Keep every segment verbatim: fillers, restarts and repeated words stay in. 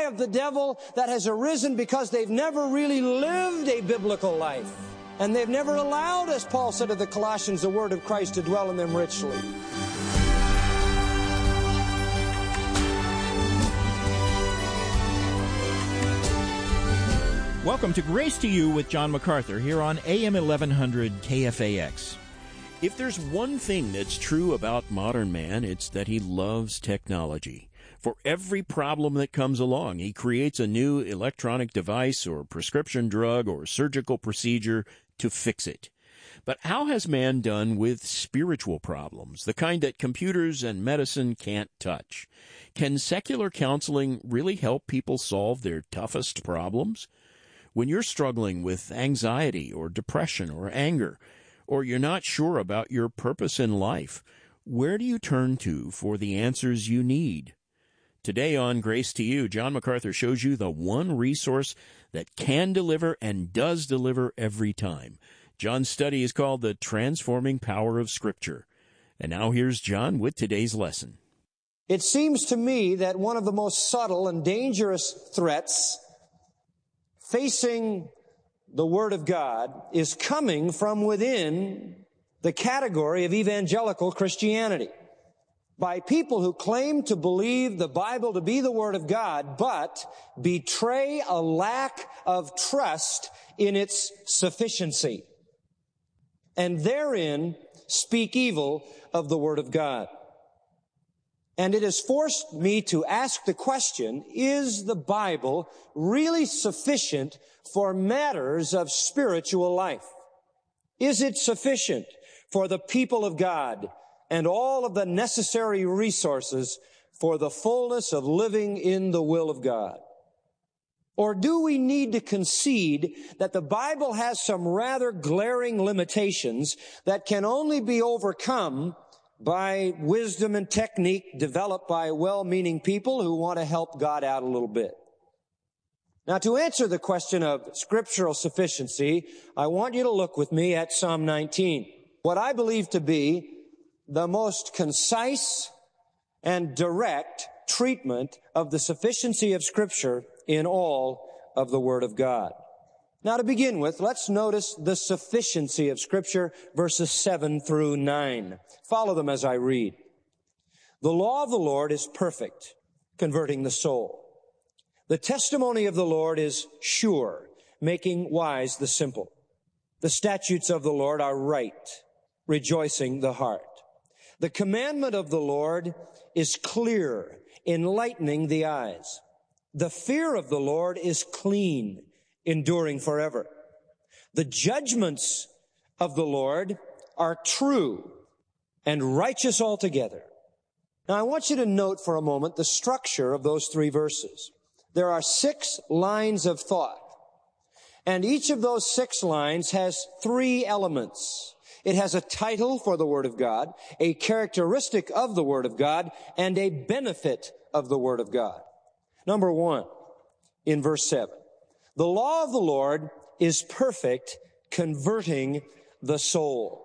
of the devil that has arisen because they've never really lived a biblical life. And they've never allowed, as Paul said to the Colossians, the word of Christ to dwell in them richly. Welcome to Grace to You with John MacArthur here on A M eleven hundred K F A X. If there's one thing that's true about modern man, it's that he loves technology. For every problem that comes along, he creates a new electronic device or prescription drug or surgical procedure to fix it. But how has man done with spiritual problems, the kind that computers and medicine can't touch? Can secular counseling really help people solve their toughest problems? When you're struggling with anxiety or depression or anger, or you're not sure about your purpose in life, where do you turn to for the answers you need? Today on Grace to You, John MacArthur shows you the one resource that can deliver and does deliver every time. John's study is called The Transforming Power of Scripture. And now here's John with today's lesson. It seems to me that one of the most subtle and dangerous threats facing the Word of God is coming from within the category of evangelical Christianity, by people who claim to believe the Bible to be the Word of God, but betray a lack of trust in its sufficiency, and therein speak evil of the Word of God. And it has forced me to ask the question, is the Bible really sufficient for matters of spiritual life? Is it sufficient for the people of God and all of the necessary resources for the fullness of living in the will of God? Or do we need to concede that the Bible has some rather glaring limitations that can only be overcome by wisdom and technique developed by well-meaning people who want to help God out a little bit? Now, to answer the question of scriptural sufficiency, I want you to look with me at Psalm nineteen, what I believe to be the most concise and direct treatment of the sufficiency of Scripture in all of the Word of God. Now, to begin with, let's notice the sufficiency of Scripture, verses seven through nine. Follow them as I read. The law of the Lord is perfect, converting the soul. The testimony of the Lord is sure, making wise the simple. The statutes of the Lord are right, rejoicing the heart. The commandment of the Lord is clear, enlightening the eyes. The fear of the Lord is clean, enduring forever. The judgments of the Lord are true and righteous altogether. Now, I want you to note for a moment the structure of those three verses. There are six lines of thought, and each of those six lines has three elements. It has a title for the Word of God, a characteristic of the Word of God, and a benefit of the Word of God. Number one, in verse seven, the law of the Lord is perfect, converting the soul.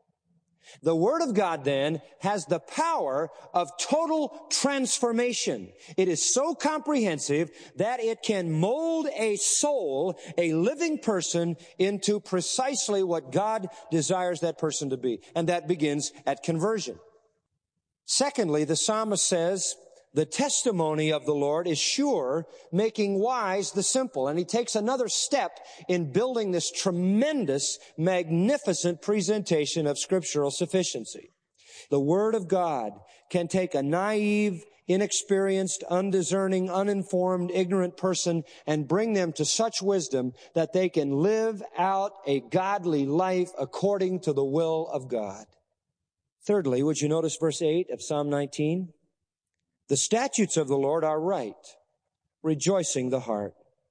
The Word of God, then, has the power of total transformation. It is so comprehensive that it can mold a soul, a living person, into precisely what God desires that person to be. And that begins at conversion. Secondly, the psalmist says, the testimony of the Lord is sure, making wise the simple. And he takes another step in building this tremendous, magnificent presentation of scriptural sufficiency. The Word of God can take a naive, inexperienced, undiscerning, uninformed, ignorant person and bring them to such wisdom that they can live out a godly life according to the will of God. Thirdly, would you notice verse eight of Psalm nineteen? The statutes of the Lord are right, rejoicing the heart.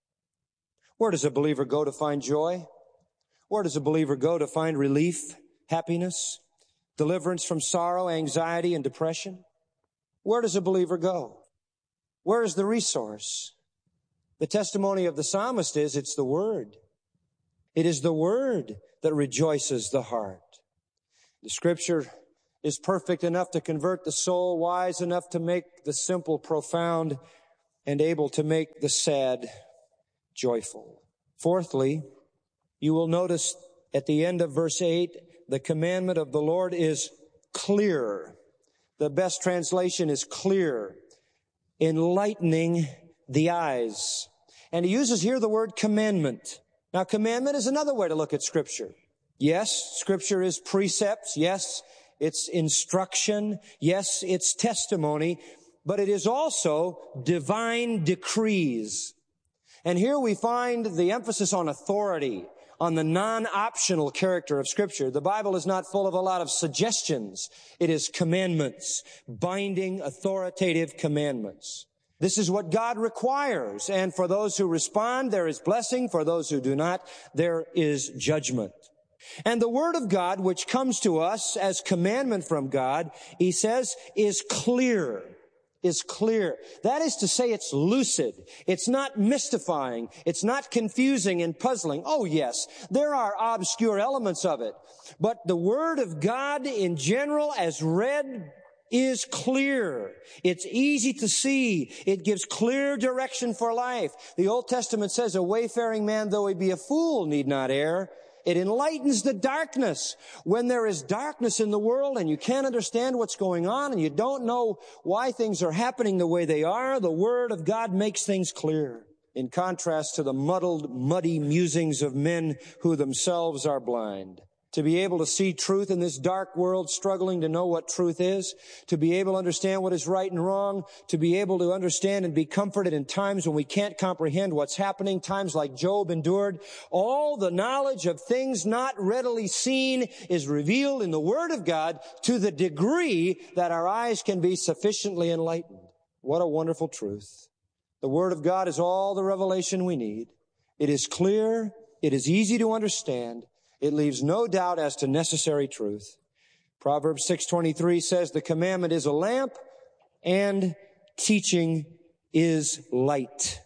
Where does a believer go to find joy? Where does a believer go to find relief, happiness, deliverance from sorrow, anxiety, and depression? Where does a believer go? Where is the resource? The testimony of the psalmist is it's the Word. It is the Word that rejoices the heart. The Scripture is perfect enough to convert the soul, wise enough to make the simple profound, and able to make the sad joyful. Fourthly, you will notice at the end of verse eight, the commandment of the Lord is clear. The best translation is clear, enlightening the eyes. And he uses here the word commandment. Now, commandment is another way to look at Scripture. Yes, Scripture is precepts. Yes, it's instruction. Yes, it's testimony. But it is also divine decrees. And here we find the emphasis on authority, on the non-optional character of Scripture. The Bible is not full of a lot of suggestions. It is commandments, binding, authoritative commandments. This is what God requires. And for those who respond, there is blessing. For those who do not, there is judgment. And the Word of God, which comes to us as commandment from God, he says, is clear. Is clear. That is to say, it's lucid. It's not mystifying. It's not confusing and puzzling. Oh, yes, there are obscure elements of it. But the Word of God in general, as read, is clear. It's easy to see. It gives clear direction for life. The Old Testament says, a wayfaring man, though he be a fool, need not err. It enlightens the darkness. When there is darkness in the world and you can't understand what's going on and you don't know why things are happening the way they are, the Word of God makes things clear. In contrast to the muddled, muddy musings of men who themselves are blind. To be able to see truth in this dark world, struggling to know what truth is, to be able to understand what is right and wrong, to be able to understand and be comforted in times when we can't comprehend what's happening, times like Job endured. All the knowledge of things not readily seen is revealed in the Word of God to the degree that our eyes can be sufficiently enlightened. What a wonderful truth. The Word of God is all the revelation we need. It is clear. It is easy to understand. It leaves no doubt as to necessary truth. Proverbs six twenty-three says the commandment is a lamp and teaching is light.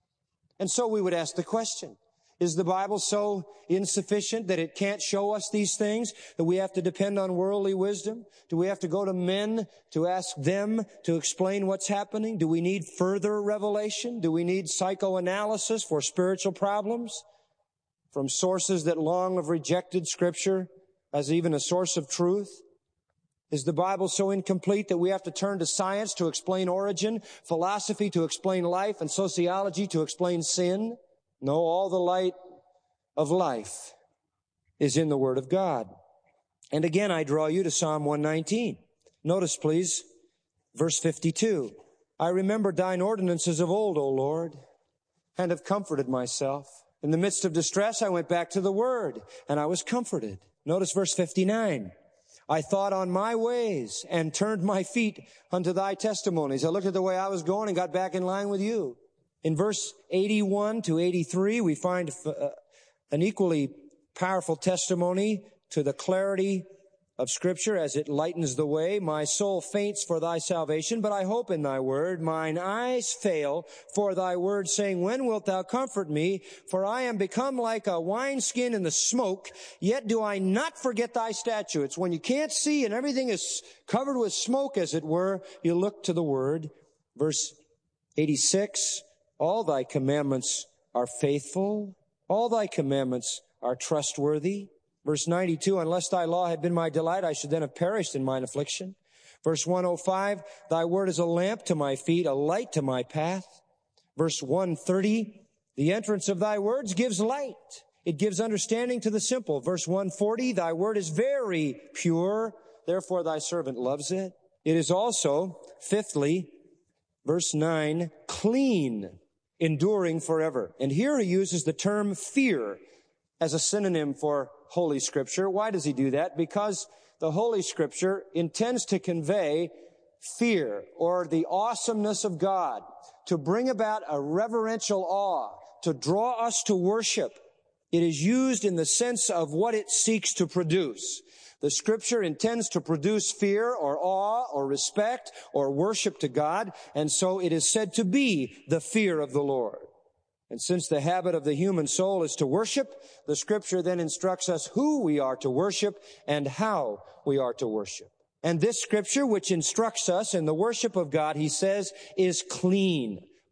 And so we would ask the question, is the Bible so insufficient that it can't show us these things, that we have to depend on worldly wisdom? Do we have to go to men to ask them to explain what's happening? Do we need further revelation? Do we need psychoanalysis for spiritual problems? From sources that long have rejected Scripture as even a source of truth? Is the Bible so incomplete that we have to turn to science to explain origin, philosophy to explain life, and sociology to explain sin? No, all the light of life is in the Word of God. And again, I draw you to Psalm one nineteen. Notice, please, verse fifty-two. I remember thine ordinances of old, O Lord, and have comforted myself. In the midst of distress, I went back to the Word, and I was comforted. Notice verse fifty-nine. I thought on my ways and turned my feet unto thy testimonies. I looked at the way I was going and got back in line with you. In verse eighty-one to eighty-three, we find uh, an equally powerful testimony to the clarity of Scripture as it lightens the way. My soul faints for thy salvation, but I hope in thy word. Mine eyes fail for thy word, saying, when wilt thou comfort me? For I am become like a wineskin in the smoke, yet do I not forget thy statutes. When you can't see and everything is covered with smoke, as it were, you look to the word. Verse eighty-six, all thy commandments are faithful. All thy commandments are trustworthy. Verse ninety-two, unless thy law had been my delight, I should then have perished in mine affliction. Verse one oh five, thy word is a lamp to my feet, a light to my path. Verse one thirty, the entrance of thy words gives light. It gives understanding to the simple. Verse one forty, thy word is very pure, therefore thy servant loves it. It is also, fifthly, verse nine, clean, enduring forever. And here he uses the term fear as a synonym for Holy Scripture. Why does he do that? Because the Holy Scripture intends to convey fear or the awesomeness of God, to bring about a reverential awe, to draw us to worship. It is used in the sense of what it seeks to produce. The Scripture intends to produce fear or awe or respect or worship to God, and so it is said to be the fear of the Lord. And since the habit of the human soul is to worship, the Scripture then instructs us who we are to worship and how we are to worship. And this Scripture, which instructs us in the worship of God, he says, is clean,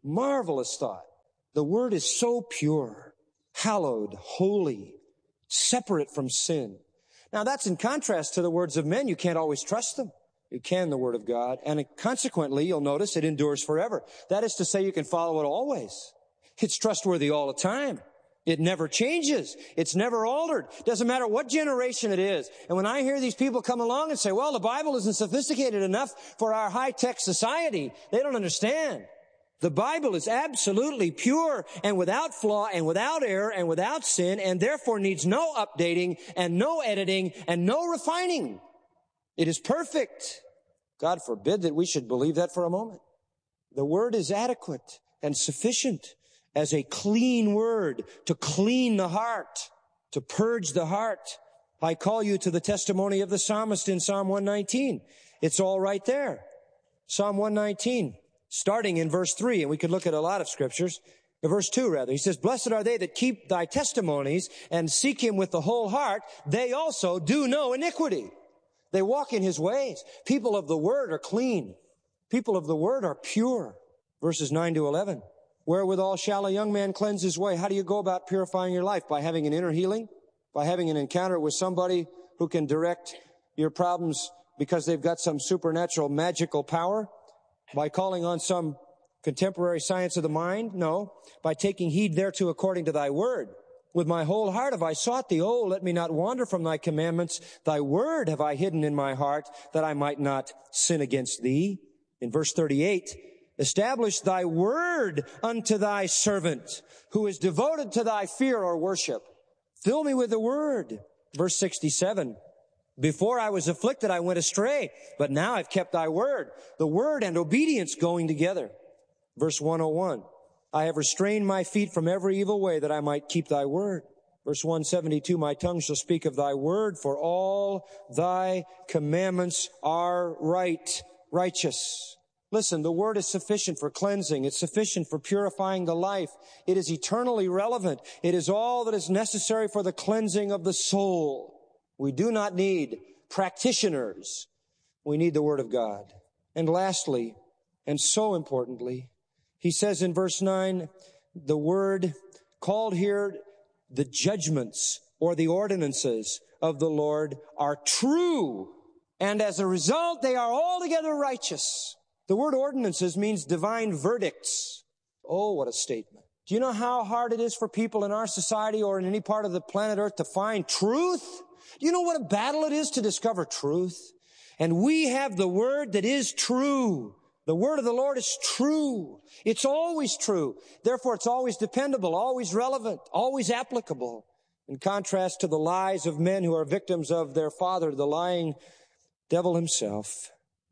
Marvelous thought. The Word is so pure, hallowed, holy, separate from sin. Now that's in contrast to the words of men. You can't always trust them. You can the Word of God. And consequently, you'll notice it endures forever. That is to say, you can follow it always. It's trustworthy all the time. It never changes. It's never altered. Doesn't matter what generation it is. And when I hear these people come along and say, well, the Bible isn't sophisticated enough for our high-tech society, they don't understand. The Bible is absolutely pure and without flaw and without error and without sin, and therefore needs no updating and no editing and no refining. It is perfect. God forbid that we should believe that for a moment. The Word is adequate and sufficient as a clean word to clean the heart, to purge the heart. I call you to the testimony of the psalmist in Psalm one nineteen. It's all right there. Psalm one nineteen, starting in verse three, and we could look at a lot of scriptures. Verse two, rather. He says, blessed are they that keep thy testimonies and seek him with the whole heart. They also do no iniquity. They walk in his ways. People of the Word are clean. People of the Word are pure. Verses nine to eleven. Wherewithal shall a young man cleanse his way? How do you go about purifying your life? By having an inner healing? By having an encounter with somebody who can direct your problems because they've got some supernatural magical power? By calling on some contemporary science of the mind? No. By taking heed thereto according to thy word. With my whole heart have I sought thee. Oh, let me not wander from thy commandments. Thy word have I hidden in my heart, that I might not sin against thee. In verse thirty-eight, establish thy word unto thy servant, who is devoted to thy fear or worship. Fill me with the word. Verse sixty-seven, before I was afflicted, I went astray, but now I've kept thy word. The word and obedience going together. Verse one oh one, I have restrained my feet from every evil way, that I might keep thy word. Verse one seventy-two, my tongue shall speak of thy word, for all thy commandments are right, righteous. Listen, the Word is sufficient for cleansing. It's sufficient for purifying the life. It is eternally relevant. It is all that is necessary for the cleansing of the soul. We do not need practitioners. We need the Word of God. And lastly, and so importantly, he says in verse nine, the Word called here the judgments or the ordinances of the Lord are true. And as a result, they are altogether righteous. The word ordinances means divine verdicts. Oh, what a statement. Do you know how hard it is for people in our society or in any part of the planet Earth to find truth? Do you know what a battle it is to discover truth? And we have the word that is true. The word of the Lord is true. It's always true. Therefore, it's always dependable, always relevant, always applicable. In contrast to the lies of men who are victims of their father, the lying devil himself.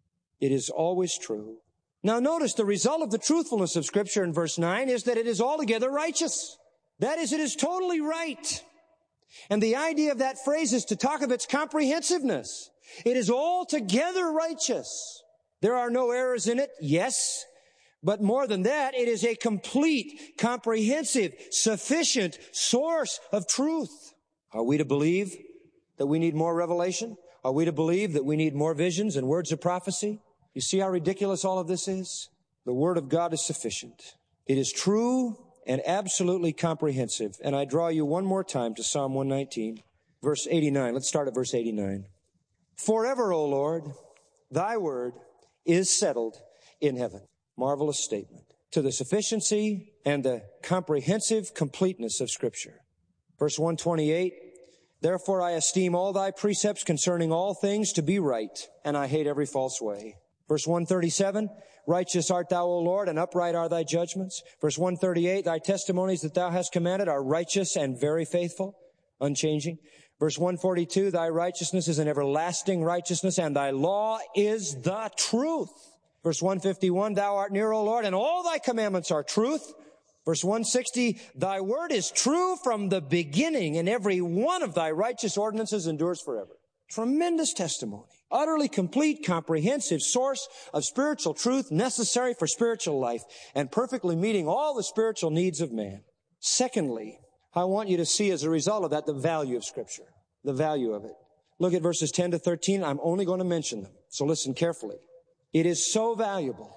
It is always true. Now notice the result of the truthfulness of Scripture in verse nine is that it is altogether righteous. That is, it is totally right. And the idea of that phrase is to talk of its comprehensiveness. It is altogether righteous. There are no errors in it, yes. But more than that, it is a complete, comprehensive, sufficient source of truth. Are we to believe that we need more revelation? Are we to believe that we need more visions and words of prophecy? You see how ridiculous all of this is? The Word of God is sufficient. It is true and absolutely comprehensive. And I draw you one more time to Psalm one nineteen, verse eighty-nine. Let's start at verse eighty-nine. Forever, O Lord, thy word is settled in heaven. Marvelous statement. To the sufficiency and the comprehensive completeness of Scripture. Verse one twenty-eight. Therefore I esteem all thy precepts concerning all things to be right, and I hate every false way. Verse one thirty-seven, righteous art thou, O Lord, and upright are thy judgments. Verse one thirty-eight, thy testimonies that thou hast commanded are righteous and very faithful, unchanging. Verse one forty-two, thy righteousness is an everlasting righteousness, and thy law is the truth. Verse one fifty-one, thou art near, O Lord, and all thy commandments are truth. Verse one sixty, thy word is true from the beginning, and every one of thy righteous ordinances endures forever. Tremendous testimony. Utterly complete, comprehensive source of spiritual truth necessary for spiritual life and perfectly meeting all the spiritual needs of man. Secondly, I want you to see as a result of that the value of Scripture, the value of it. Look at verses ten to thirteen. I'm only going to mention them, so listen carefully. It is so valuable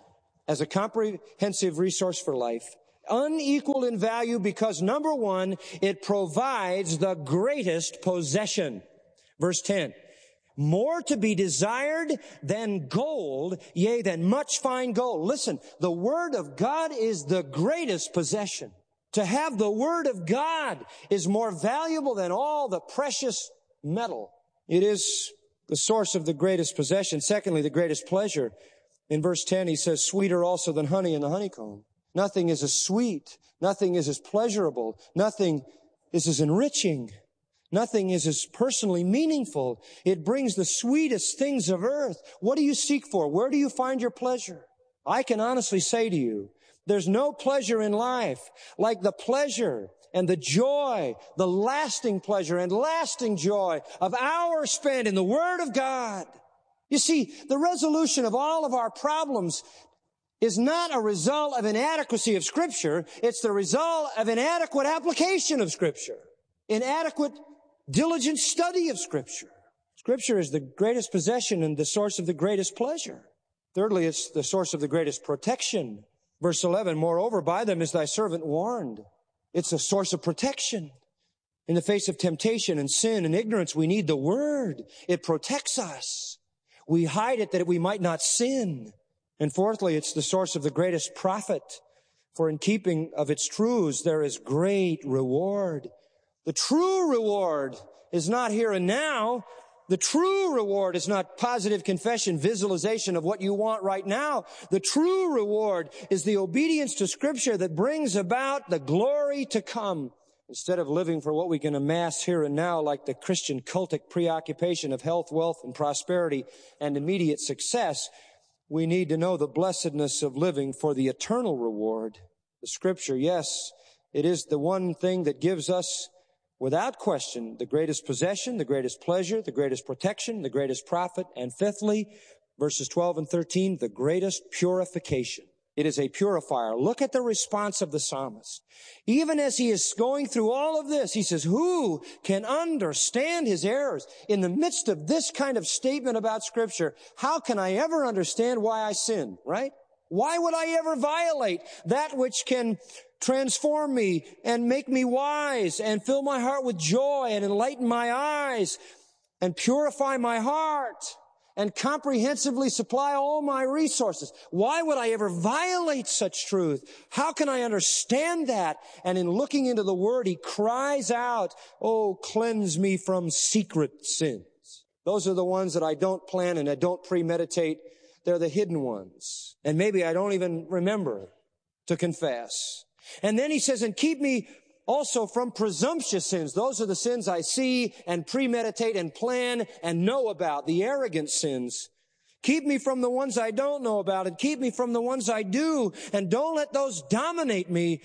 as a comprehensive resource for life. Unequaled in value because, number one, it provides the greatest possession. Verse ten, more to be desired than gold, yea, than much fine gold. Listen, the Word of God is the greatest possession. To have the Word of God is more valuable than all the precious metal. It is the source of the greatest possession. Secondly, the greatest pleasure. In verse ten, he says, sweeter also than honey in the honeycomb. Nothing is as sweet. Nothing is as pleasurable. Nothing is as enriching. Nothing is as personally meaningful. It brings the sweetest things of earth. What do you seek for? Where do you find your pleasure? I can honestly say to you, there's no pleasure in life like the pleasure and the joy, the lasting pleasure and lasting joy of hours spent in the Word of God. You see, the resolution of all of our problems is not a result of inadequacy of Scripture. It's the result of inadequate application of Scripture. Inadequate, diligent study of Scripture. Scripture is the greatest possession and the source of the greatest pleasure. Thirdly, it's the source of the greatest protection. Verse eleven, moreover, by them is thy servant warned. It's a source of protection. In the face of temptation and sin and ignorance, we need the Word. It protects us. We hide it that we might not sin. And fourthly, it's the source of the greatest profit. For in keeping of its truths, there is great reward. The true reward is not here and now. The true reward is not positive confession, visualization of what you want right now. The true reward is the obedience to Scripture that brings about the glory to come. Instead of living for what we can amass here and now, like the Christian cultic preoccupation of health, wealth, and prosperity and immediate success, we need to know the blessedness of living for the eternal reward. The Scripture, yes, it is the one thing that gives us, without question, the greatest possession, the greatest pleasure, the greatest protection, the greatest profit, and fifthly, verses twelve and thirteen, the greatest purification. It is a purifier. Look at the response of the psalmist. Even as he is going through all of this, he says, who can understand his errors? In the midst of this kind of statement about Scripture, how can I ever understand why I sin, right? Why would I ever violate that which can transform me and make me wise and fill my heart with joy and enlighten my eyes and purify my heart and comprehensively supply all my resources? Why would I ever violate such truth? How can I understand that? And in looking into the Word, he cries out, oh, cleanse me from secret sins. Those are the ones that I don't plan and I don't premeditate. They're the hidden ones. And maybe I don't even remember to confess. And then he says, and keep me also from presumptuous sins. Those are the sins I see and premeditate and plan and know about, the arrogant sins. Keep me from the ones I don't know about and keep me from the ones I do, and don't let those dominate me.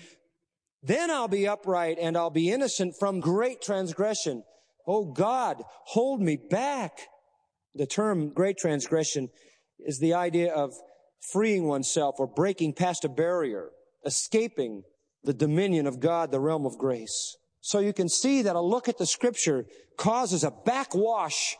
Then I'll be upright and I'll be innocent from great transgression. Oh God, hold me back. The term great transgression is the idea of freeing oneself or breaking past a barrier, escaping the dominion of God, the realm of grace. So you can see that a look at the Scripture causes a backwash,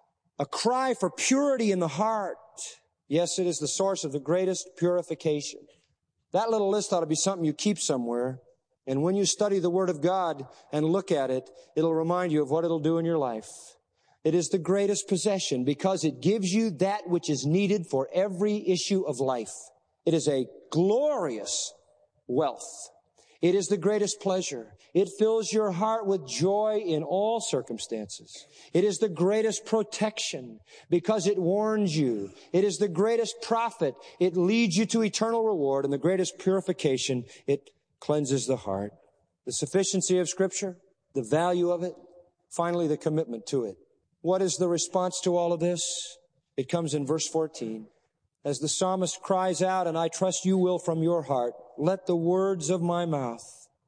a cry for purity in the heart. Yes, it is the source of the greatest purification. That little list ought to be something you keep somewhere. And when you study the Word of God and look at it, it'll remind you of what it'll do in your life. It is the greatest possession because it gives you that which is needed for every issue of life. It is a glorious wealth. It is the greatest pleasure. It fills your heart with joy in all circumstances. It is the greatest protection because it warns you. It is the greatest profit. It leads you to eternal reward, and the greatest purification. It cleanses the heart. The sufficiency of Scripture, the value of it, finally the commitment to it. What is the response to all of this? It comes in verse fourteen. As the psalmist cries out, and I trust you will from your heart, let the words of my mouth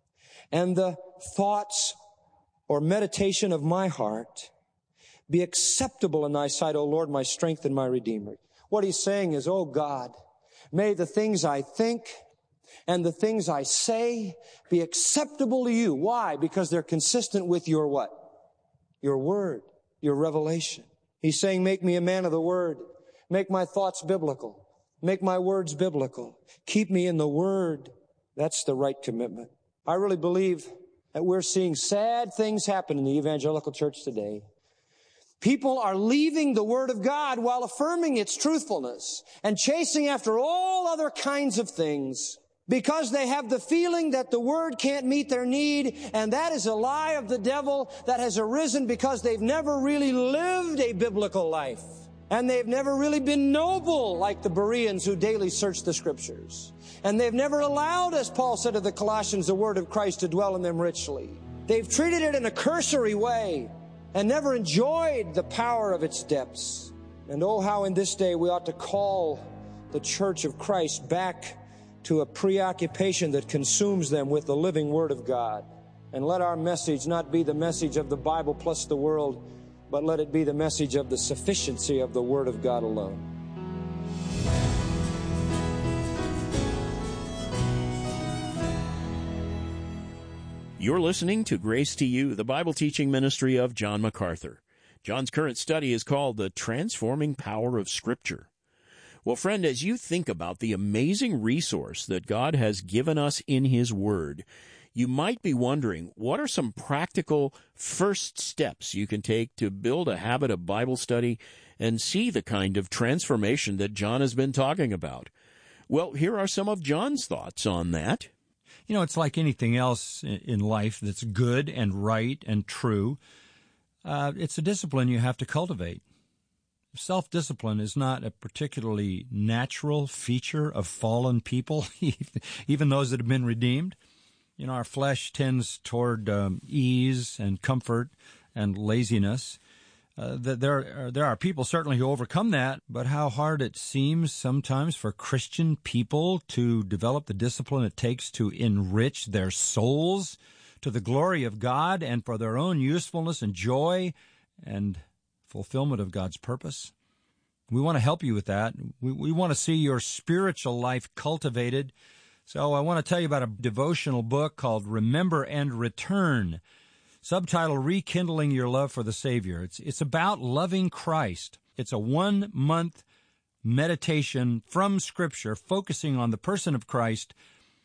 and the thoughts or meditation of my heart be acceptable in thy sight, O Lord, my strength and my Redeemer. What he's saying is, oh God, may the things I think and the things I say be acceptable to you. Why? Because they're consistent with your what? Your word, your revelation. He's saying, make me a man of the word. Make my thoughts biblical. Make my words biblical. Keep me in the Word. That's the right commitment. I really believe that we're seeing sad things happen in the evangelical church today. People are leaving the Word of God while affirming its truthfulness and chasing after all other kinds of things because they have the feeling that the Word can't meet their need, and that is a lie of the devil that has arisen because they've never really lived a biblical life. And they've never really been noble like the Bereans who daily search the Scriptures. And they've never allowed, as Paul said to the Colossians, the Word of Christ to dwell in them richly. They've treated it in a cursory way and never enjoyed the power of its depths. And oh, how in this day we ought to call the Church of Christ back to a preoccupation that consumes them with the living Word of God. And let our message not be the message of the Bible plus the world, but let it be the message of the sufficiency of the Word of God alone. You're listening to Grace to You, the Bible teaching ministry of John MacArthur. John's current study is called The Transforming Power of Scripture. Well, friend, as you think about the amazing resource that God has given us in His Word, you might be wondering, what are some practical first steps you can take to build a habit of Bible study and see the kind of transformation that John has been talking about? Well, here are some of John's thoughts on that. You know, it's like anything else in life that's good and right and true. Uh, it's a discipline you have to cultivate. Self-discipline is not a particularly natural feature of fallen people, even those that have been redeemed. You know, our flesh tends toward um, ease and comfort and laziness. Uh, there, are, there are people certainly who overcome that, but how hard it seems sometimes for Christian people to develop the discipline it takes to enrich their souls to the glory of God and for their own usefulness and joy and fulfillment of God's purpose. We want to help you with that. We, we want to see your spiritual life cultivated. So I want to tell you about a devotional book called Remember and Return. Subtitle, Rekindling Your Love for the Savior. It's it's about loving Christ. It's a one-month meditation from Scripture focusing on the person of Christ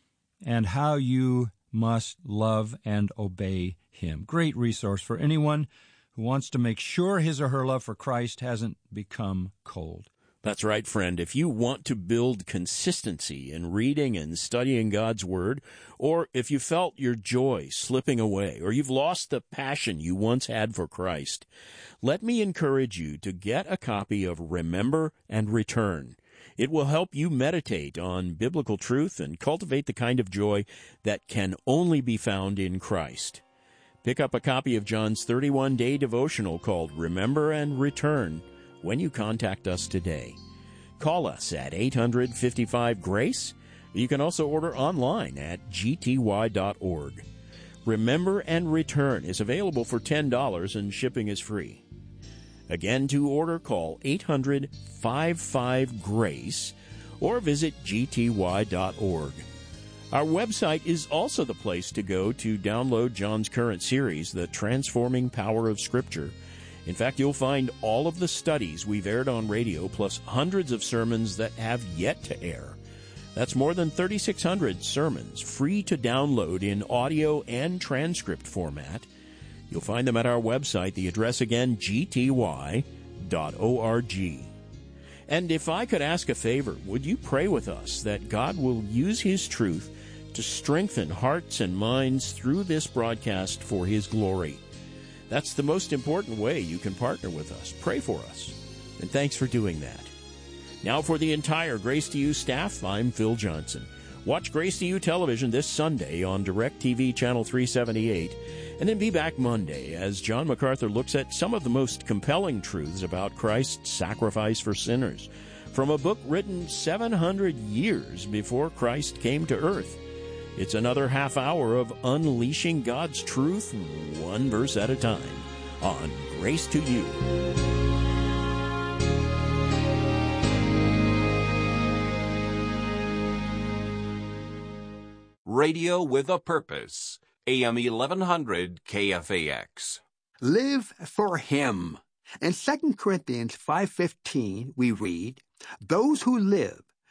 and how you must love and obey Him. Great resource for anyone who wants to make sure his or her love for Christ hasn't become cold. That's right, friend. If you want to build consistency in reading and studying God's Word, or if you felt your joy slipping away, or you've lost the passion you once had for Christ, let me encourage you to get a copy of Remember and Return. It will help you meditate on biblical truth and cultivate the kind of joy that can only be found in Christ. Pick up a copy of John's thirty-one day devotional called Remember and Return when you contact us today. Call us at eight hundred, fifty-five, GRACE. You can also order online at g t y dot org. Remember and Return is available for ten dollars and shipping is free. Again, to order, call eight hundred, fifty-five, GRACE or visit g t y dot org. Our website is also the place to go to download John's current series, The Transforming Power of Scripture. In fact, you'll find all of the studies we've aired on radio, plus hundreds of sermons that have yet to air. That's more than thirty-six hundred sermons, free to download in audio and transcript format. You'll find them at our website. The address again, g t y dot org. And if I could ask a favor, would you pray with us that God will use His truth to strengthen hearts and minds through this broadcast for His glory? That's the most important way you can partner with us. Pray for us. And thanks for doing that. Now for the entire Grace to You staff, I'm Phil Johnson. Watch Grace to You television this Sunday on DirecTV Channel three seventy-eight, and then be back Monday as John MacArthur looks at some of the most compelling truths about Christ's sacrifice for sinners from a book written seven hundred years before Christ came to earth. It's another half hour of unleashing God's truth, one verse at a time, on Grace to You. Radio with a Purpose, A M eleven hundred K F A X. Live for Him. In Second Corinthians five fifteen, we read, "Those who live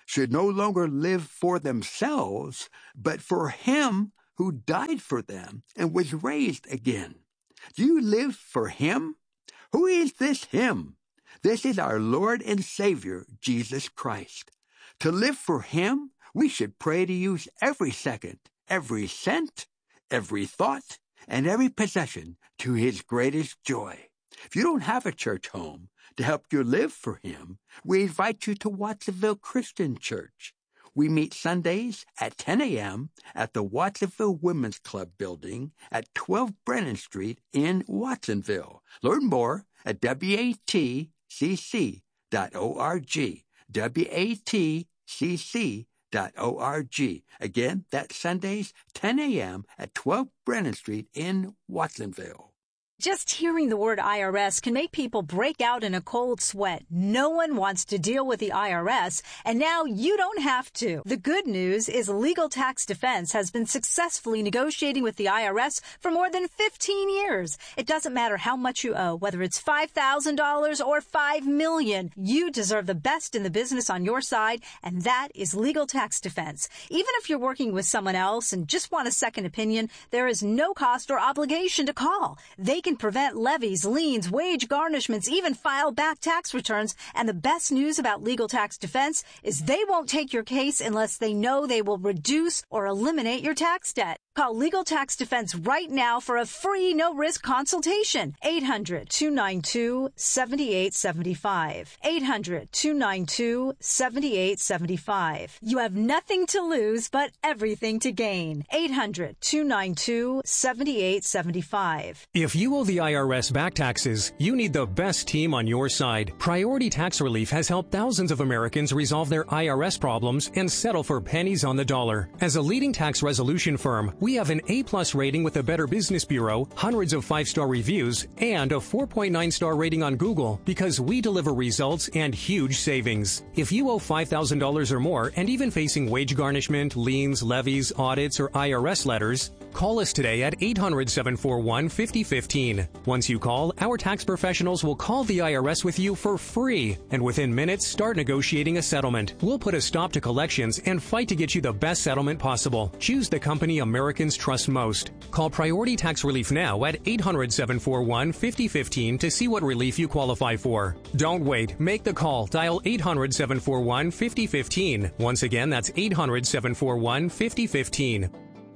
should no longer live for themselves, but for him who died for them and was raised again. Do you live for him? Who is this him? This is our Lord and Savior, Jesus Christ. To live for him, we should pray to use every second, every cent, every thought, and every possession to his greatest joy. If you don't have a church home to help you live for him, we invite you to Watsonville Christian Church. We meet Sundays at ten a.m. at the Watsonville Women's Club building at twelve Brennan Street in Watsonville. Learn more at W A T C C dot org. W A T C C dot org. Again, that's Sundays, ten a.m. at twelve Brennan Street in Watsonville. Just hearing the word I R S can make people break out in a cold sweat. No one wants to deal with the I R S, and now you don't have to. The good news is Legal Tax Defense has been successfully negotiating with the I R S for more than fifteen years. It doesn't matter how much you owe, whether it's five thousand dollars or five million dollars. You deserve the best in the business on your side, and that is Legal Tax Defense. Even if you're working with someone else and just want a second opinion, there is no cost or obligation to call. They can prevent levies, liens, wage garnishments, even file back tax returns. And the best news about Legal Tax Defense is they won't take your case unless they know they will reduce or eliminate your tax debt. Call Legal Tax Defense right now for a free, no-risk consultation. eight hundred, two nine two, seven eight seven five. eight hundred, two nine two, seven eight seven five. You have nothing to lose but everything to gain. eight hundred, two nine two, seven eight seven five. If you owe the I R S back taxes, you need the best team on your side. Priority Tax Relief has helped thousands of Americans resolve their I R S problems and settle for pennies on the dollar. As a leading tax resolution firm, we have an A-plus rating with the Better Business Bureau, hundreds of five-star reviews, and a four point nine star rating on Google because we deliver results and huge savings. If you owe five thousand dollars or more and even facing wage garnishment, liens, levies, audits, or I R S letters, call us today at eight hundred, seven four one, five oh one five. Once you call, our tax professionals will call the I R S with you for free, and within minutes, start negotiating a settlement. We'll put a stop to collections and fight to get you the best settlement possible. Choose the company Americans trust most. Call Priority Tax Relief now at eight hundred, seven four one, five oh one five to see what relief you qualify for. Don't wait. Make the call. Dial eight hundred, seven four one, five oh one five. Once again, that's eight hundred, seven four one, five oh one five.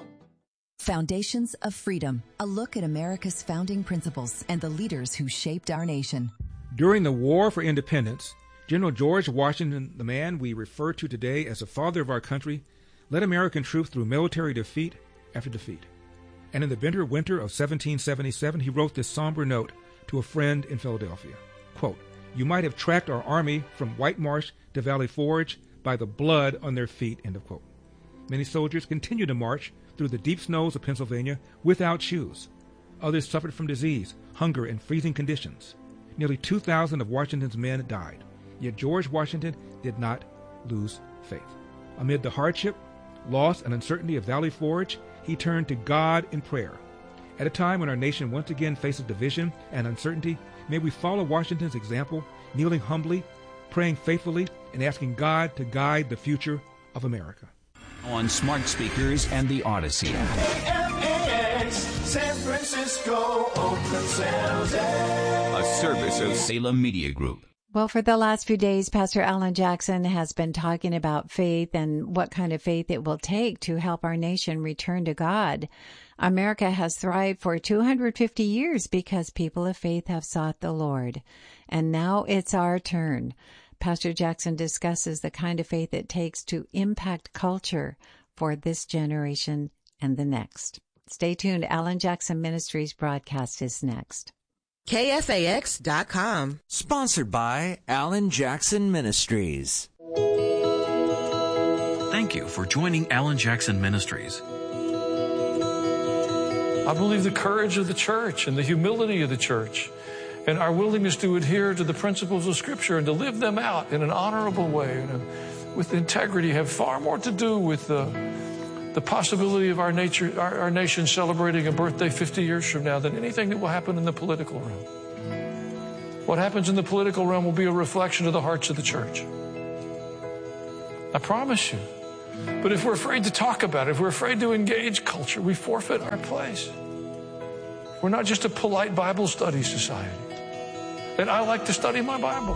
Foundations of Freedom, a look at America's founding principles and the leaders who shaped our nation. During the War for Independence, General George Washington, the man we refer to today as the father of our country, led American troops through military defeat after defeat. And in the bitter winter of seventeen seventy-seven, he wrote this somber note to a friend in Philadelphia. Quote, "You might have tracked our army from White Marsh to Valley Forge by the blood on their feet," end of quote. Many soldiers continued to march through the deep snows of Pennsylvania without shoes. Others suffered from disease, hunger, and freezing conditions. Nearly two thousand of Washington's men died. Yet George Washington did not lose faith. Amid the hardship, loss, and uncertainty of Valley Forge, he turned to God in prayer. At a time when our nation once again faces division and uncertainty, may we follow Washington's example, kneeling humbly, praying faithfully, and asking God to guide the future of America. On smart speakers and the Odyssey. A M A X, San Francisco, Oakland, San Jose. A service of Salem Media Group. Well, for the last few days, Pastor Alan Jackson has been talking about faith and what kind of faith it will take to help our nation return to God. America has thrived for two hundred fifty years because people of faith have sought the Lord. And now it's our turn. Pastor Jackson discusses the kind of faith it takes to impact culture for this generation and the next. Stay tuned. Alan Jackson Ministries broadcast is next. K F A X dot com. Sponsored by Alan Jackson Ministries. Thank you for joining Alan Jackson Ministries. I believe the courage of the church and the humility of the church and our willingness to adhere to the principles of Scripture and to live them out in an honorable way and with integrity have far more to do with the, the possibility of our, nature, our, our nation celebrating a birthday fifty years from now than anything that will happen in the political realm. What happens in the political realm will be a reflection of the hearts of the church. I promise you. But if we're afraid to talk about it, if we're afraid to engage culture, we forfeit our place. We're not just a polite Bible study society. And I like to study my Bible.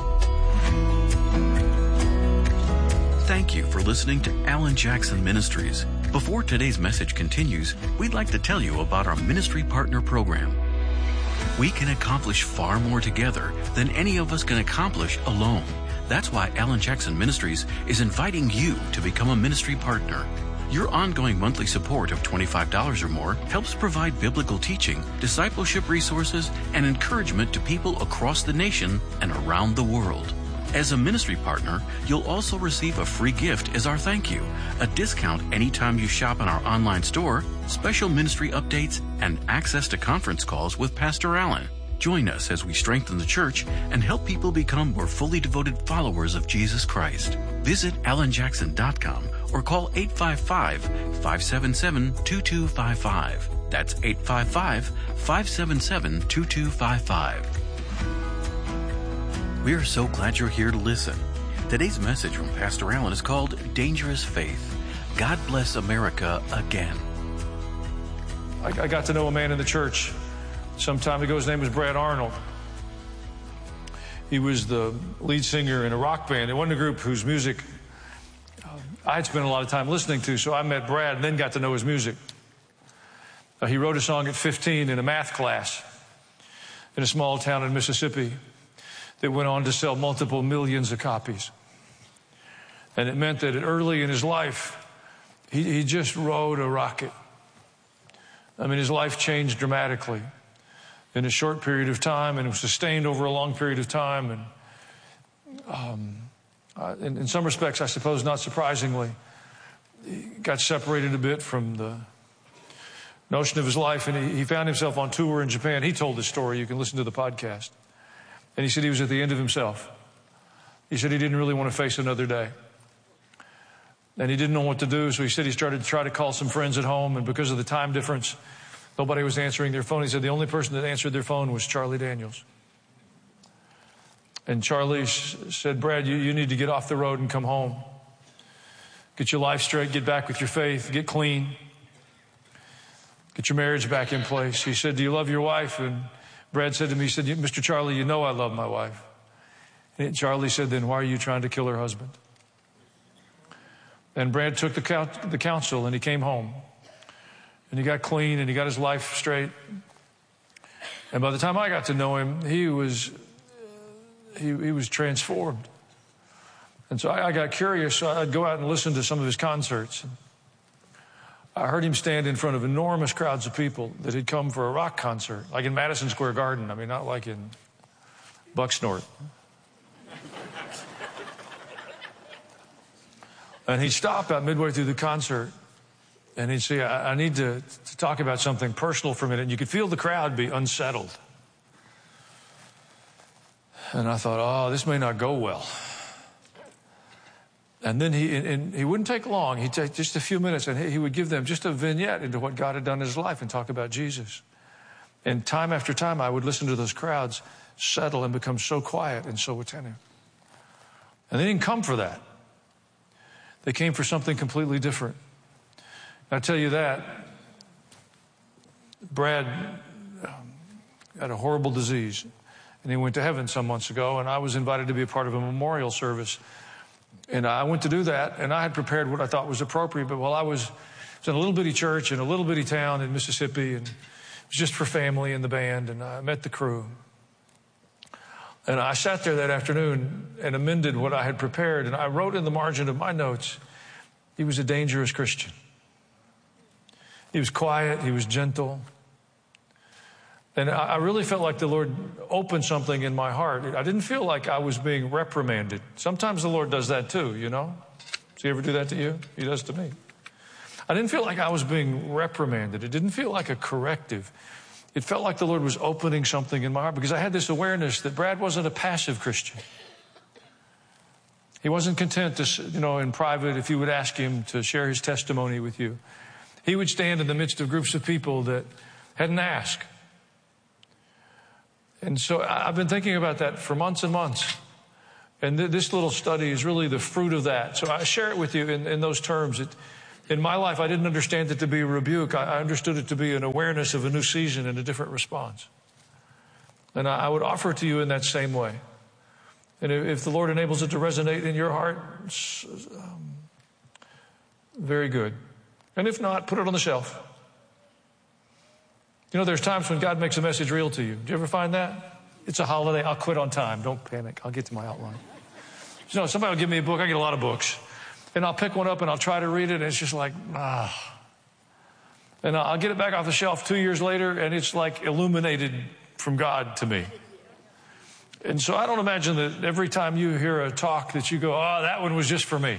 Thank you for listening to Alan Jackson Ministries. Before today's message continues, we'd like to tell you about our Ministry Partner Program. We can accomplish far more together than any of us can accomplish alone. That's why Alan Jackson Ministries is inviting you to become a ministry partner. Your ongoing monthly support of twenty-five dollars or more helps provide biblical teaching, discipleship resources, and encouragement to people across the nation and around the world. As a ministry partner, you'll also receive a free gift as our thank you, a discount anytime you shop in our online store, special ministry updates, and access to conference calls with Pastor Alan. Join us as we strengthen the church and help people become more fully devoted followers of Jesus Christ. Visit alan jackson dot com or call eight five five, five seven seven, two two five five. That's eight five five, five seven seven, two two five five. We are so glad you're here to listen. Today's message from Pastor Alan is called Dangerous Faith. God bless America again. I, I got to know a man in the church some time ago. His name was Brad Arnold. He was the lead singer in a rock band. It wasn't a group whose music uh, I had spent a lot of time listening to, so I met Brad and then got to know his music. Uh, he wrote a song at fifteen in a math class in a small town in Mississippi that went on to sell multiple millions of copies. And it meant that early in his life, he, he just rode a rocket. I mean, his life changed dramatically in a short period of time, and it was sustained over a long period of time. And um, uh, in, in some respects, I suppose not surprisingly, he got separated a bit from the notion of his life, and he, he found himself on tour in Japan. He told this story. You can listen to the podcast. And he said he was at the end of himself. He said he didn't really want to face another day. And he didn't know what to do, so he said he started to try to call some friends at home, and because of the time difference, nobody was answering their phone. He said the only person that answered their phone was Charlie Daniels. And Charlie said, Brad, you, you need to get off the road and come home. Get your life straight, get back with your faith, get clean, get your marriage back in place. He said, do you love your wife? And Brad said to me, he said, Mister Charlie, you know I love my wife. And Charlie said, then why are you trying to kill her husband? And Brad took the, the counsel and he came home. And he got clean and he got his life straight. And by the time I got to know him, he was, he, he was transformed. And so I, I got curious, so I'd go out and listen to some of his concerts. I heard him stand in front of enormous crowds of people that had come for a rock concert, like in Madison Square Garden. I mean, not like in Bucksnort. And he'd stop about midway through the concert, and he'd say, I, I need to, to talk about something personal for a minute. And you could feel the crowd be unsettled. And I thought, oh, this may not go well. And then he, and he wouldn't take long. He'd take just a few minutes, and he would give them just a vignette into what God had done in his life and talk about Jesus. And time after time, I would listen to those crowds settle and become so quiet and so attentive. And they didn't come for that. They came for something completely different. And I tell you that, Brad um, had a horrible disease, and he went to heaven some months ago, and I was invited to be a part of a memorial service. And I went to do that, and I had prepared what I thought was appropriate. But while I was, was in a little bitty church in a little bitty town in Mississippi, and it was just for family and the band, and I met the crew. And I sat there that afternoon and amended what I had prepared, and I wrote in the margin of my notes, he was a dangerous Christian. He was quiet, he was gentle. And I really felt like the Lord opened something in my heart. I didn't feel like I was being reprimanded. Sometimes the Lord does that too, you know? Does he ever do that to you? He does to me. I didn't feel like I was being reprimanded. It didn't feel like a corrective. It felt like the Lord was opening something in my heart because I had this awareness that Brad wasn't a passive Christian. He wasn't content to, you know, in private, if you would ask him to share his testimony with you. He would stand in the midst of groups of people that hadn't asked. And so I've been thinking about that for months and months. And th- this little study is really the fruit of that. So I share it with you in, in those terms. It, in my life, I didn't understand it to be a rebuke. I, I understood it to be an awareness of a new season and a different response. And I, I would offer it to you in that same way. And if, if the Lord enables it to resonate in your heart, um, very good. And if not, put it on the shelf. You know, there's times when God makes a message real to you. Do you ever find that? It's a holiday. I'll quit on time. Don't panic. I'll get to my outline. You know, somebody will give me a book. I get a lot of books. And I'll pick one up and I'll try to read it. And it's just like, ah. And I'll get it back off the shelf two years later. And it's like illuminated from God to me. And so I don't imagine that every time you hear a talk that you go, oh, that one was just for me.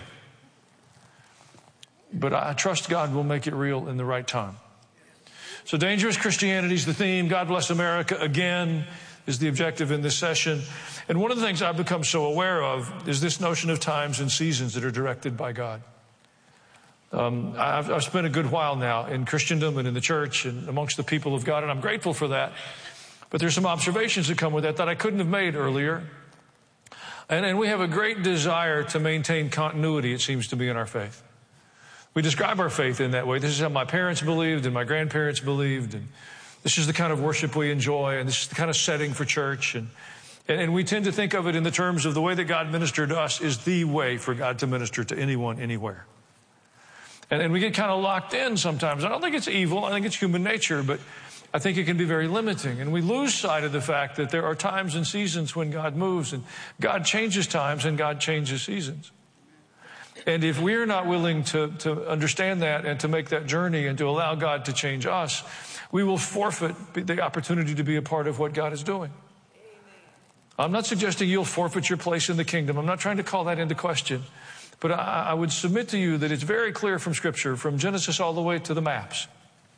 But I trust God will make it real in the right time. So dangerous Christianity is the theme. God bless America again is the objective in this session. And one of the things I've become so aware of is this notion of times and seasons that are directed by God. Um, I've, I've spent a good while now in Christendom and in the church and amongst the people of God, and I'm grateful for that. But there's some observations that come with that that I couldn't have made earlier. And, and we have a great desire to maintain continuity, it seems to be, in our faith. We describe our faith in that way. This is how my parents believed and my grandparents believed. And this is the kind of worship we enjoy. And this is the kind of setting for church. And, and, and we tend to think of it in the terms of the way that God ministered to us is the way for God to minister to anyone, anywhere. And, and we get kind of locked in sometimes. I don't think it's evil. I think it's human nature. But I think it can be very limiting. And we lose sight of the fact that there are times and seasons when God moves. And God changes times and God changes seasons. And if we're not willing to, to understand that and to make that journey and to allow God to change us, we will forfeit the opportunity to be a part of what God is doing. I'm not suggesting you'll forfeit your place in the kingdom. I'm not trying to call that into question. But I, I would submit to you that it's very clear from Scripture, from Genesis all the way to the maps,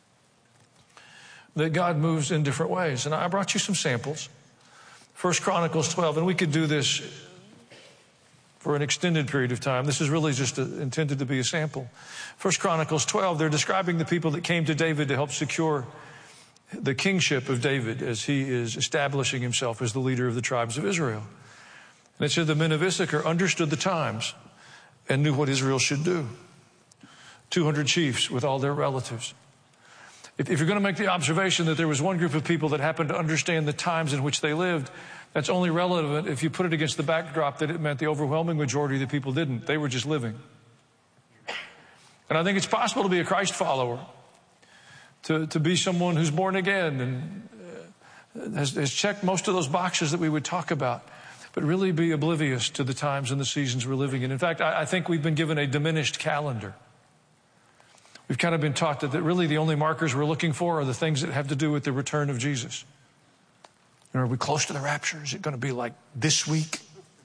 that God moves in different ways. And I brought you some samples. First Chronicles twelve, and we could do this for an extended period of time. This is really just a, intended to be a sample. First Chronicles twelve, they're describing the people that came to David to help secure the kingship of David as he is establishing himself as the leader of the tribes of Israel. And it said the men of Issachar understood the times and knew what Israel should do. two hundred chiefs with all their relatives. If, if you're going to make the observation that there was one group of people that happened to understand the times in which they lived, that's only relevant if you put it against the backdrop that it meant the overwhelming majority of the people didn't. They were just living. And I think it's possible to be a Christ follower, to, to be someone who's born again and has, has checked most of those boxes that we would talk about, but really be oblivious to the times and the seasons we're living in. In fact, I, I think we've been given a diminished calendar. We've kind of been taught that, that really the only markers we're looking for are the things that have to do with the return of Jesus. Are we close to the rapture? Is it going to be like this week?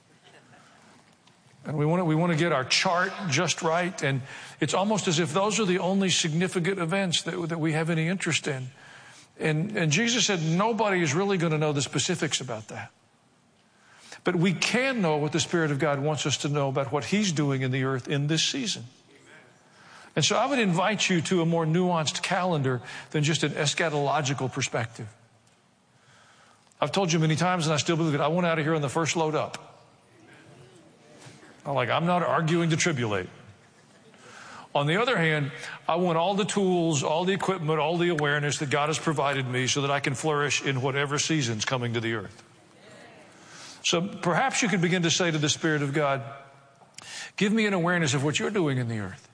And we want to, we want to get our chart just right. And it's almost as if those are the only significant events that, that we have any interest in. And, and Jesus said nobody is really going to know the specifics about that. But we can know what the Spirit of God wants us to know about what He's doing in the earth in this season. And so I would invite you to a more nuanced calendar than just an eschatological perspective. I've told you many times, and I still believe it, I want out of here on the first load up. I'm like, I'm not arguing to tribulate. On the other hand, I want all the tools, all the equipment, all the awareness that God has provided me so that I can flourish in whatever season's coming to the earth. So perhaps you could begin to say to the Spirit of God, give me an awareness of what you're doing in the earth.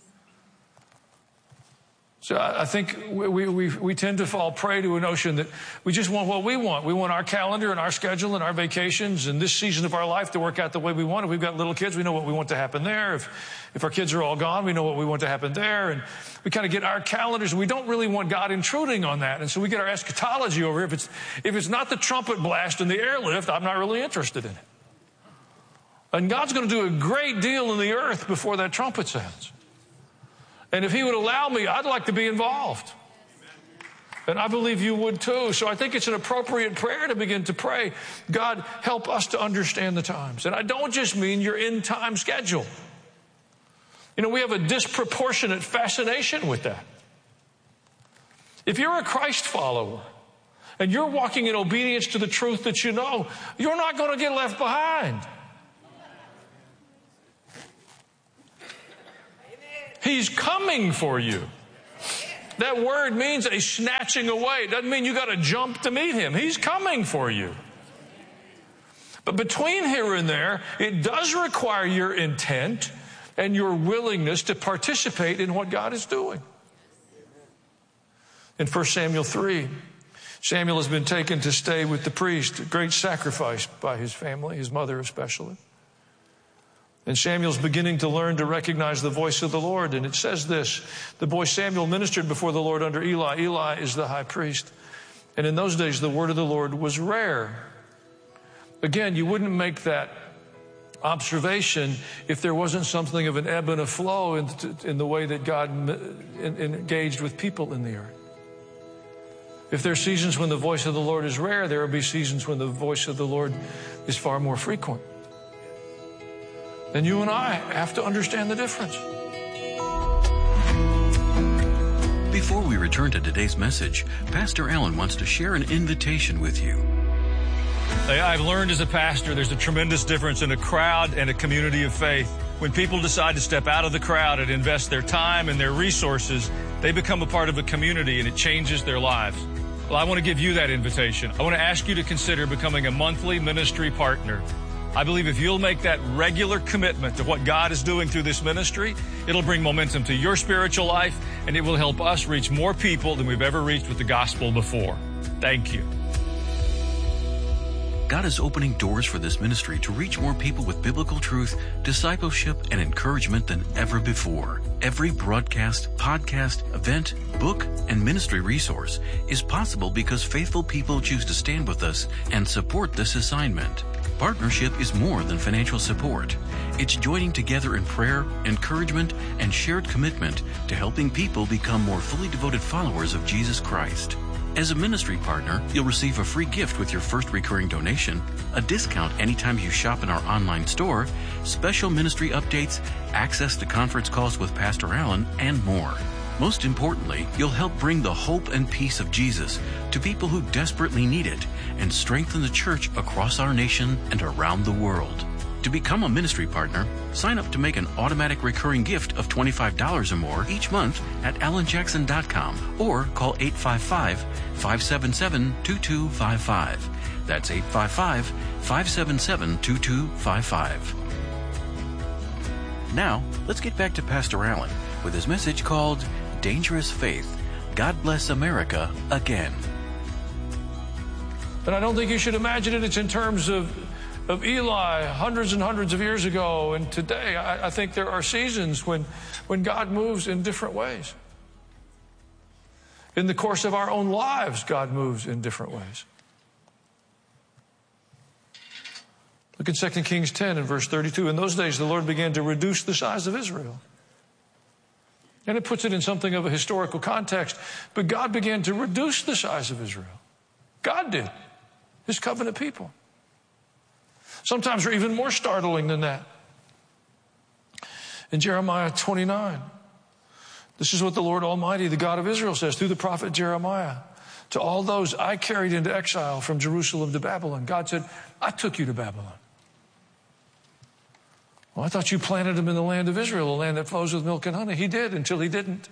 So I think we, we, we tend to fall prey to a notion that we just want what we want. We want our calendar and our schedule and our vacations and this season of our life to work out the way we want. If we've got little kids, we know what we want to happen there. If, if our kids are all gone, we know what we want to happen there. And we kind of get our calendars, and we don't really want God intruding on that. And so we get our eschatology over. If it's, if it's not the trumpet blast and the airlift, I'm not really interested in it. And God's going to do a great deal in the earth before that trumpet sounds. And if He would allow me, I'd like to be involved. And I believe you would too. So I think it's an appropriate prayer to begin to pray, God, help us to understand the times. And I don't just mean your end time schedule. You know, we have a disproportionate fascination with that. If you're a Christ follower and you're walking in obedience to the truth that you know, you're not going to get left behind. He's coming for you. That word means a snatching away. It doesn't mean you got to jump to meet him. He's coming for you. But between here and there, it does require your intent and your willingness to participate in what God is doing. In First Samuel three, Samuel has been taken to stay with the priest, a great sacrifice by his family, his mother especially. And Samuel's beginning to learn to recognize the voice of the Lord. And it says this, the boy Samuel ministered before the Lord under Eli. Eli is the high priest. And in those days, the word of the Lord was rare. Again, you wouldn't make that observation if there wasn't something of an ebb and a flow in, in the way that God engaged with people in the earth. If there are seasons when the voice of the Lord is rare, there will be seasons when the voice of the Lord is far more frequent. And you and I have to understand the difference. Before we return to today's message, Pastor Allen wants to share an invitation with you. I've learned as a pastor there's a tremendous difference in a crowd and a community of faith. When people decide to step out of the crowd and invest their time and their resources, they become a part of a community and it changes their lives. Well, I want to give you that invitation. I want to ask you to consider becoming a monthly ministry partner. I believe if you'll make that regular commitment to what God is doing through this ministry, it'll bring momentum to your spiritual life and it will help us reach more people than we've ever reached with the gospel before. Thank you. God is opening doors for this ministry to reach more people with biblical truth, discipleship, and encouragement than ever before. Every broadcast, podcast, event, book, and ministry resource is possible because faithful people choose to stand with us and support this assignment. Partnership is more than financial support. It's joining together in prayer, encouragement, and shared commitment to helping people become more fully devoted followers of Jesus Christ. As a ministry partner, you'll receive a free gift with your first recurring donation, a discount anytime you shop in our online store, special ministry updates, access to conference calls with Pastor Allen, and more. Most importantly, you'll help bring the hope and peace of Jesus to people who desperately need it and strengthen the church across our nation and around the world. To become a ministry partner, sign up to make an automatic recurring gift of twenty-five dollars or more each month at alan jackson dot com or call eight five five, five seven seven, two two five five. That's eight five five, five seven seven, two two five five. Now, let's get back to Pastor Allen with his message called Dangerous Faith. God bless America again. And I don't think you should imagine it. It's in terms of of Eli hundreds and hundreds of years ago and today. I, I think there are seasons when, when God moves in different ways. In the course of our own lives, God moves in different ways. Look at Second Kings ten and verse thirty-two. In those days, the Lord began to reduce the size of Israel. And it puts it in something of a historical context. But God began to reduce the size of Israel. God did. His covenant people. Sometimes they're even more startling than that. In Jeremiah twenty-nine, this is what the Lord Almighty, the God of Israel, says through the prophet Jeremiah. To all those I carried into exile from Jerusalem to Babylon, God said, I took you to Babylon. Well, I thought you planted them in the land of Israel, a land that flows with milk and honey. He did until he didn't.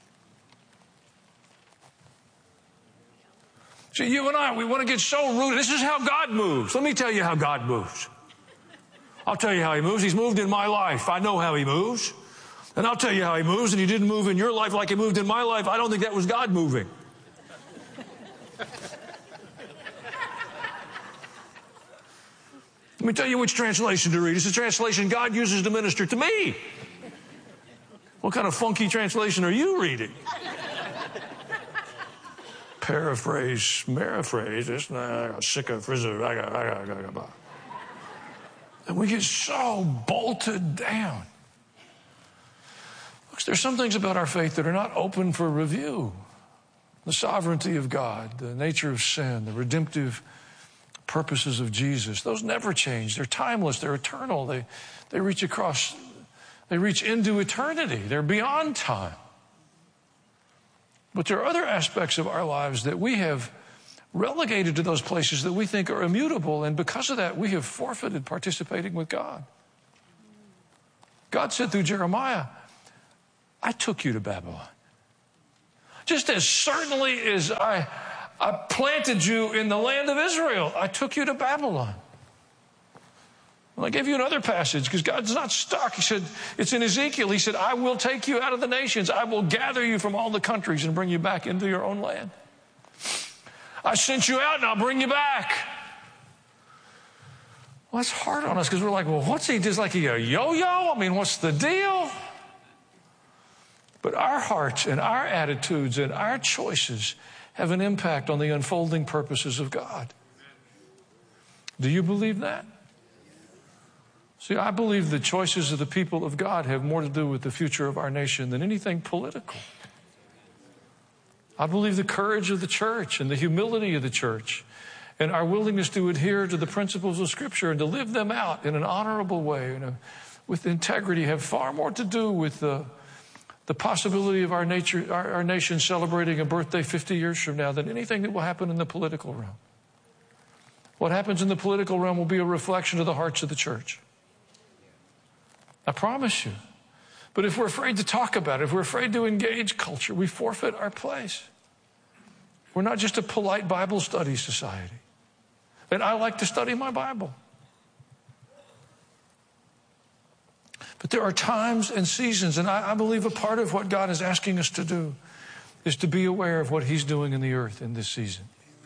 See, you and I, we want to get so rooted. This is how God moves. Let me tell you how God moves. I'll tell you how he moves. He's moved in my life. I know how he moves. And I'll tell you how he moves. And he didn't move in your life like he moved in my life. I don't think that was God moving. Let me tell you which translation to read. It's the translation God uses to minister to me. What kind of funky translation are you reading? Paraphrase, paraphrase. It's not sick of frizzle. And we get so bolted down. Look, there's some things about our faith that are not open for review. The sovereignty of God, the nature of sin, the redemptive purposes of Jesus. Those never change. They're timeless. They're eternal. They, they reach across, they reach into eternity. They're beyond time. But there are other aspects of our lives that we have relegated to those places that we think are immutable, and because of that, we have forfeited participating with God. God said through Jeremiah, I took you to Babylon. Just as certainly as I, I planted you in the land of Israel, I took you to Babylon. Well, I gave you another passage because God's not stuck. He said, it's in Ezekiel. He said, I will take you out of the nations. I will gather you from all the countries and bring you back into your own land. I sent you out and I'll bring you back. Well, that's hard on us because we're like, well, what's he, just like he a yo-yo? I mean, what's the deal? But our hearts and our attitudes and our choices have an impact on the unfolding purposes of God. Do you believe that? See, I believe the choices of the people of God have more to do with the future of our nation than anything political. I believe the courage of the church and the humility of the church and our willingness to adhere to the principles of Scripture and to live them out in an honorable way and a, with integrity have far more to do with the the possibility of our, nature, our, our nation celebrating a birthday fifty years from now than anything that will happen in the political realm. What happens in the political realm will be a reflection of the hearts of the church. I promise you. But if we're afraid to talk about it, if we're afraid to engage culture, we forfeit our place. We're not just a polite Bible study society. And I like to study my Bible. But there are times and seasons, and I, I believe a part of what God is asking us to do is to be aware of what He's doing in the earth in this season.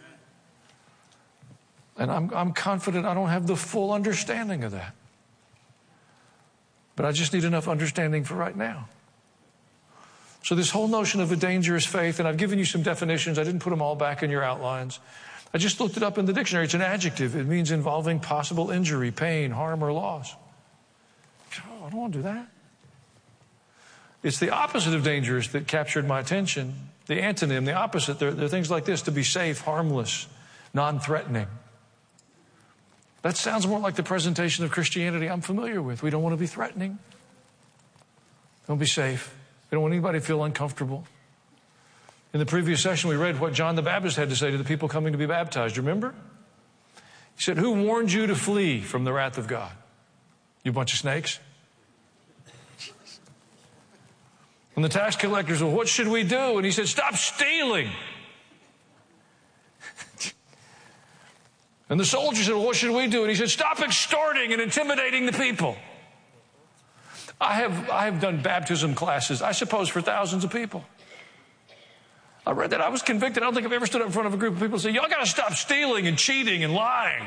And I'm, I'm confident I don't have the full understanding of that. But I just need enough understanding for right now. So this whole notion of a dangerous faith, and I've given you some definitions. I didn't put them all back in your outlines. I just looked it up in the dictionary. It's an adjective. It means involving possible injury, pain, harm, or loss. Oh, I don't want to do that. It's the opposite of dangerous that captured my attention. The antonym, the opposite, they're, they're things like this: to be safe, harmless, non-threatening. That sounds more like the presentation of Christianity I'm familiar with. We don't want to be threatening. We don't be safe. We don't want anybody to feel uncomfortable. In the previous session, we read what John the Baptist had to say to the people coming to be baptized. Remember? He said, who warned you to flee from the wrath of God? You bunch of snakes? And the tax collectors, well, what should we do? And he said, stop stealing. And the soldiers said, well, what should we do? And he said, stop extorting and intimidating the people. I have, I have done baptism classes, I suppose, for thousands of people. I read that. I was convicted. I don't think I've ever stood up in front of a group of people and said, y'all got to stop stealing and cheating and lying.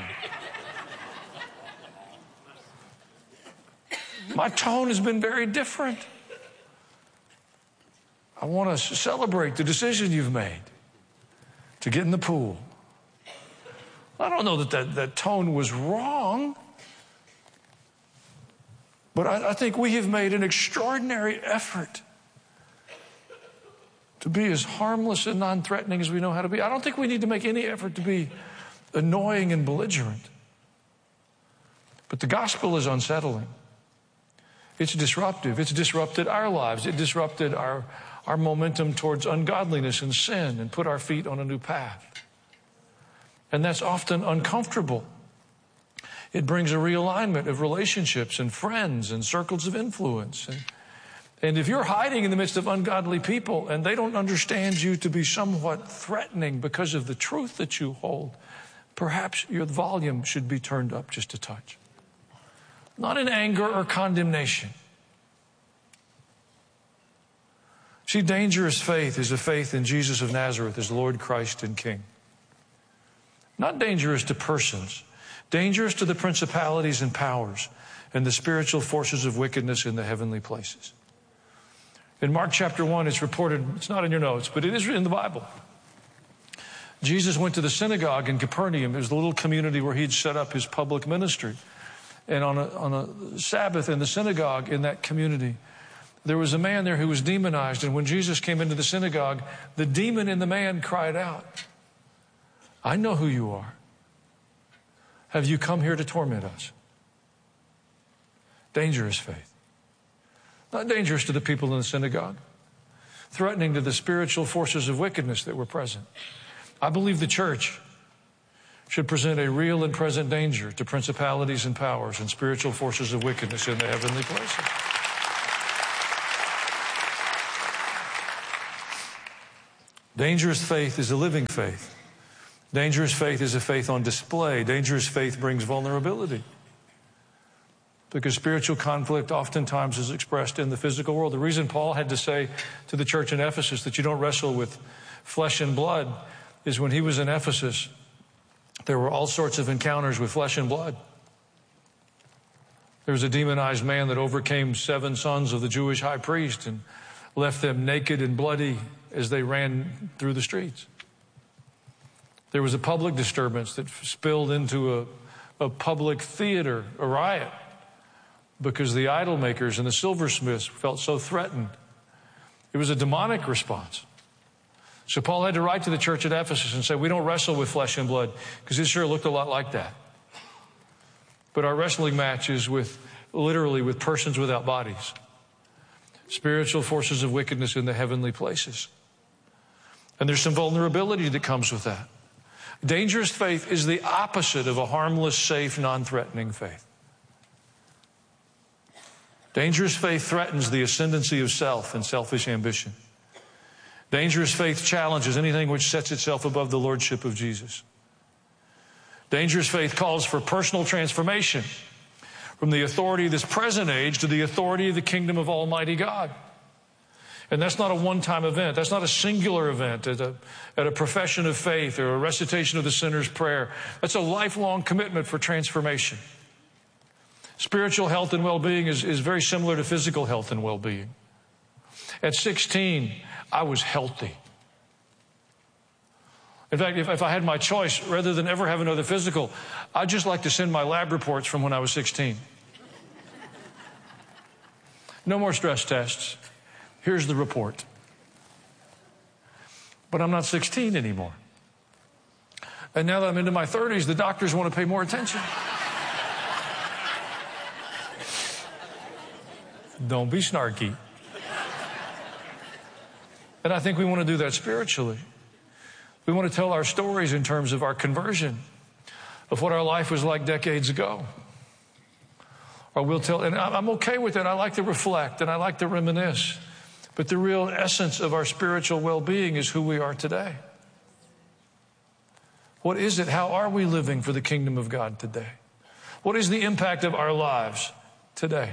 My tone has been very different. I want to celebrate the decision you've made to get in the pool. I don't know that that, that tone was wrong, but I, I think we have made an extraordinary effort to be as harmless and non-threatening as we know how to be. I don't think we need to make any effort to be annoying and belligerent. But the gospel is unsettling. It's disruptive. It's disrupted our lives. It disrupted our, our momentum towards ungodliness and sin and put our feet on a new path. And that's often uncomfortable. It brings a realignment of relationships and friends and circles of influence. And, and if you're hiding in the midst of ungodly people and they don't understand you to be somewhat threatening because of the truth that you hold, perhaps your volume should be turned up just a touch. Not in anger or condemnation. See, dangerous faith is a faith in Jesus of Nazareth as Lord, Christ, and King. Not dangerous to persons, dangerous to the principalities and powers and the spiritual forces of wickedness in the heavenly places. In Mark chapter one, it's reported, it's not in your notes, but it is in the Bible. Jesus went to the synagogue in Capernaum. It was the little community where he'd set up his public ministry. And on a, on a Sabbath in the synagogue in that community, there was a man there who was demonized. And when Jesus came into the synagogue, the demon in the man cried out, I know who you are. Have you come here to torment us? Dangerous faith. Not dangerous to the people in the synagogue. Threatening to the spiritual forces of wickedness that were present. I believe the church should present a real and present danger to principalities and powers and spiritual forces of wickedness in the heavenly places. Dangerous faith is a living faith. Dangerous faith is a faith on display. Dangerous faith brings vulnerability. Because spiritual conflict oftentimes is expressed in the physical world. The reason Paul had to say to the church in Ephesus that you don't wrestle with flesh and blood is when he was in Ephesus, there were all sorts of encounters with flesh and blood. There was a demonized man that overcame seven sons of the Jewish high priest and left them naked and bloody as they ran through the streets. There was a public disturbance that spilled into a, a public theater, a riot, because the idol makers and the silversmiths felt so threatened. It was a demonic response. So Paul had to write to the church at Ephesus and say, we don't wrestle with flesh and blood, because it sure looked a lot like that. But our wrestling match is with, literally, with persons without bodies. Spiritual forces of wickedness in the heavenly places. And there's some vulnerability that comes with that. Dangerous faith is the opposite of a harmless, safe, non-threatening faith. Dangerous faith threatens the ascendancy of self and selfish ambition. Dangerous faith challenges anything which sets itself above the lordship of Jesus. Dangerous faith calls for personal transformation from the authority of this present age to the authority of the kingdom of Almighty God. And that's not a one-time event. That's not a singular event at a, at a profession of faith or a recitation of the sinner's prayer. That's a lifelong commitment for transformation. Spiritual health and well-being is, is very similar to physical health and well-being. At sixteen, I was healthy. In fact, if, if I had my choice, rather than ever have another physical, I'd just like to send my lab reports from when I was sixteen. No more stress tests. Here's the report. But I'm not sixteen anymore. And now that I'm into my thirties, the doctors want to pay more attention. Don't be snarky. And I think we want to do that spiritually. We want to tell our stories in terms of our conversion, of what our life was like decades ago. Or we'll tell, and I'm okay with that. I like to reflect and I like to reminisce. But the real essence of our spiritual well-being is who we are today. What is it? How are we living for the kingdom of God today? What is the impact of our lives today?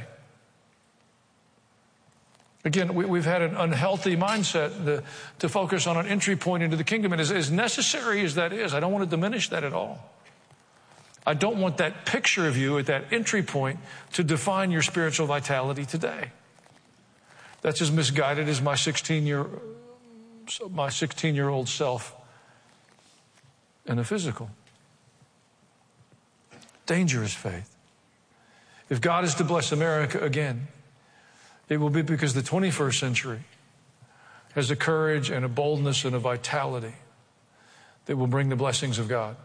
Again, we, we've had an unhealthy mindset to, to focus on an entry point into the kingdom. And as, as necessary as that is, I don't want to diminish that at all. I don't want that picture of you at that entry point to define your spiritual vitality today. That's as misguided as my sixteen-year, my sixteen-year-old self in the physical. Dangerous faith. If God is to bless America again, it will be because the twenty-first century has a courage and a boldness and a vitality that will bring the blessings of God.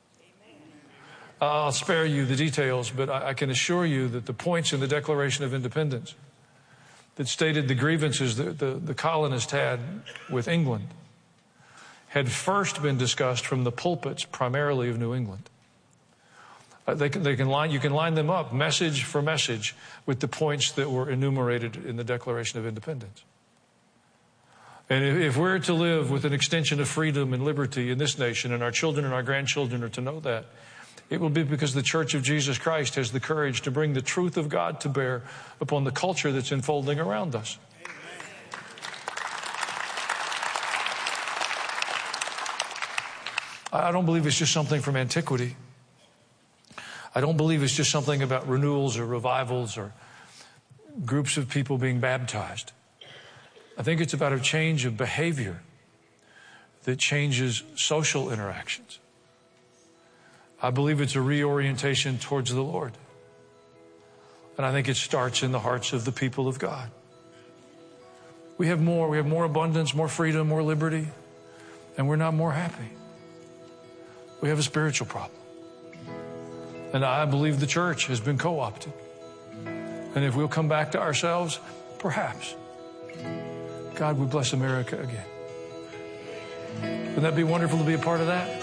I'll spare you the details, but I can assure you that the points in the Declaration of Independence that stated the grievances that the, the colonists had with England had first been discussed from the pulpits primarily of New England. Uh, they can, they can line, you can line them up message for message with the points that were enumerated in the Declaration of Independence. And if, if we're to live with an extension of freedom and liberty in this nation, and our children and our grandchildren are to know that, it will be because the Church of Jesus Christ has the courage to bring the truth of God to bear upon the culture that's unfolding around us. I don't believe it's just something from antiquity. I don't believe it's just something about renewals or revivals or groups of people being baptized. I think it's about a change of behavior that changes social interactions. I believe it's a reorientation towards the Lord. And I think it starts in the hearts of the people of God. We have more. We have more abundance, more freedom, more liberty, and we're not more happy. We have a spiritual problem. And I believe the church has been co-opted. And if we'll come back to ourselves, perhaps God would bless America again. Wouldn't that be wonderful to be a part of that?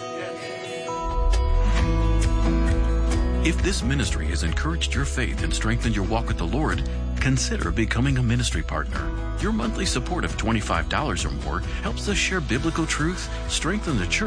If this ministry has encouraged your faith and strengthened your walk with the Lord, consider becoming a ministry partner. Your monthly support of twenty-five dollars or more helps us share biblical truth, strengthen the church,